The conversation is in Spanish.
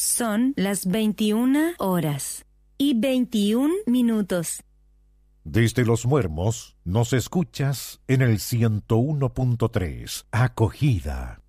Son las 21:21. Desde Los Muermos nos escuchas en el 101.3. Acogida.